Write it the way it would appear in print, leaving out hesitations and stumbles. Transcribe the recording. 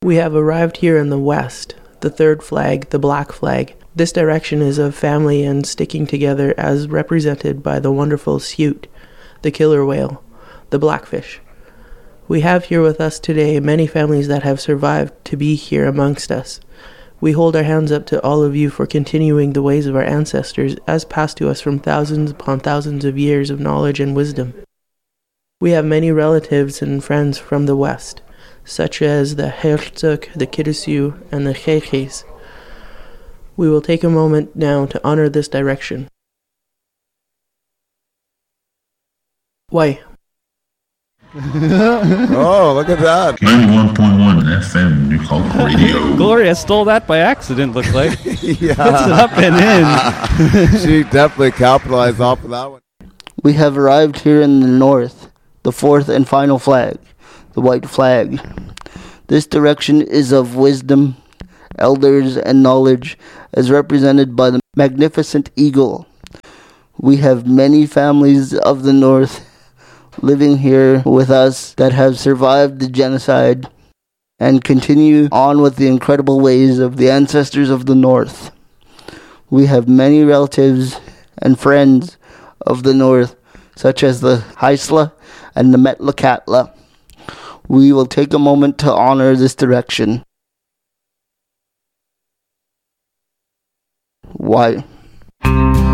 We have arrived here in the west, the third flag, the black flag. This direction is of family and sticking together as represented by the wonderful scute, the killer whale, the blackfish. We have here with us today many families that have survived to be here amongst us. We hold our hands up to all of you for continuing the ways of our ancestors as passed to us from thousands upon thousands of years of knowledge and wisdom. We have many relatives and friends from the west, such as the Hertzog, the Kirissu, and the Khechis. We will take a moment now to honor this direction. Why? Oh, look at that. 91.1 FM New Hope Radio. Gloria stole that by accident, looked like. Yeah. It's up and in. She definitely capitalized off of that one. We have arrived here in the north, the fourth and final flag, the white flag. This direction is of wisdom, elders, and knowledge, as represented by the magnificent eagle. We have many families of the north living here with us that have survived the genocide and continue on with the incredible ways of the ancestors of the north. We have many relatives and friends of the north, such as the Haisla and the Metlakatla. We will take a moment to honor this direction. Why?